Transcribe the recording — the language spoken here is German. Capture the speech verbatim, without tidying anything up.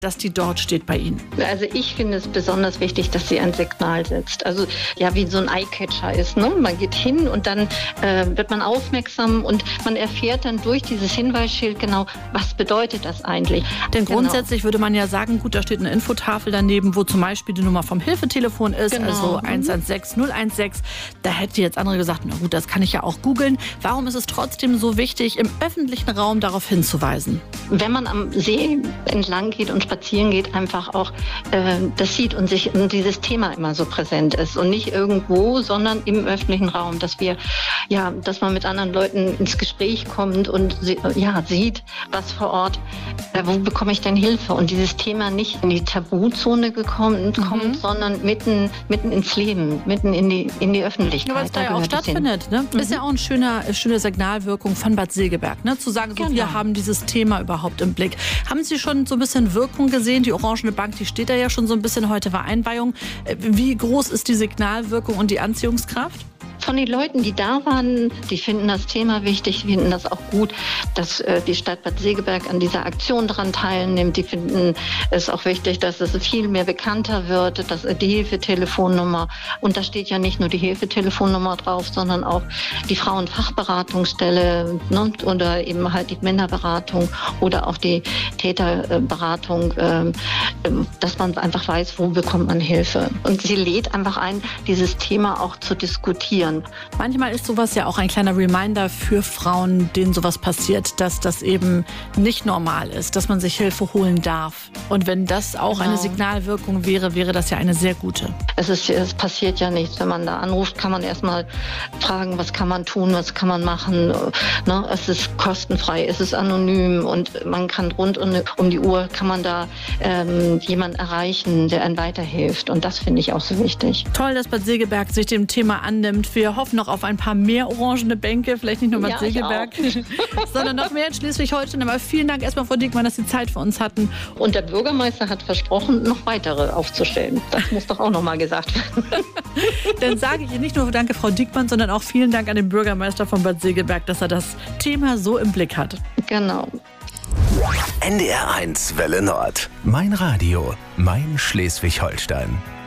dass die dort steht bei Ihnen? Also ich finde es besonders wichtig, dass sie ein Signal setzt. Also ja, wie so ein Eyecatcher ist. Ne? Man geht hin und dann äh, wird man aufmerksam und man erfährt dann durch dieses Hinweisschild genau, was bedeutet das eigentlich. Denn genau. grundsätzlich würde man ja sagen, gut, da steht eine Infotafel daneben, wo zum Beispiel die Nummer vom Hilfetelefon ist, genau. also eins eins sechs null eins sechs. Da hätte jetzt andere gesagt, na gut, das kann ich ja auch googeln. Warum ist es trotzdem so wichtig, im öffentlichen Raum darauf hinzuweisen? Wenn man am See entlang geht und spazieren geht, einfach auch äh, das sieht und sich und dieses Thema immer so präsent ist und nicht irgendwo, sondern im öffentlichen Raum, dass wir ja, dass man mit anderen Leuten ins Gespräch kommt und ja sieht, was vor Ort, äh, wo bekomme ich denn Hilfe und dieses Thema nicht in die Tabuzone gekommen, mhm. kommt, sondern mitten mitten ins Leben, mitten in die in die Öffentlichkeit. Ja, weil es da, da ja auch stattfindet, ne? Mhm. Ist ja auch eine schöne, schöne Signalwirkung von Bad Segeberg, ne? Zu sagen, so genau. wir haben dieses Thema überhaupt im Blick. Haben Sie schon so ein bisschen Wirkung gesehen? Die Orangene Bank, die steht da ja schon so ein bisschen, heute war Einweihung. Wie groß ist die Signalwirkung und die Anziehungskraft? Von den Leuten, die da waren, die finden das Thema wichtig, finden das auch gut, dass äh, die Stadt Bad Segeberg an dieser Aktion daran teilnimmt. Die finden es auch wichtig, dass es viel mehr bekannter wird, dass die Hilfetelefonnummer, und da steht ja nicht nur die Hilfetelefonnummer drauf, sondern auch die Frauenfachberatungsstelle, ne, oder eben halt die Männerberatung oder auch die Täterberatung, äh, dass man einfach weiß, wo bekommt man Hilfe. Und sie lädt einfach ein, dieses Thema auch zu diskutieren. Manchmal ist sowas ja auch ein kleiner Reminder für Frauen, denen sowas passiert, dass das eben nicht normal ist, dass man sich Hilfe holen darf. Und wenn das auch genau. eine Signalwirkung wäre, wäre das ja eine sehr gute. Es, ist, es passiert ja nichts. Wenn man da anruft, kann man erstmal fragen, was kann man tun, was kann man machen. Ne? Es ist kostenfrei, es ist anonym und man kann rund um die Uhr, kann man da ähm, jemanden erreichen, der einem weiterhilft. Und das finde ich auch so wichtig. Toll, dass Bad Segeberg sich dem Thema annimmt. Wir hoffen noch auf ein paar mehr orangene Bänke, vielleicht nicht nur Bad ja, Segeberg, sondern noch mehr in Schleswig-Holstein. Aber vielen Dank erstmal, Frau Diekmann, dass Sie Zeit für uns hatten. Und der Bürgermeister hat versprochen, noch weitere aufzustellen. Das muss doch auch noch mal gesagt werden. Dann sage ich Ihnen nicht nur danke, Frau Diekmann, sondern auch vielen Dank an den Bürgermeister von Bad Segeberg, dass er das Thema so im Blick hat. Genau. N D R eins Welle Nord. Mein Radio, mein Schleswig-Holstein.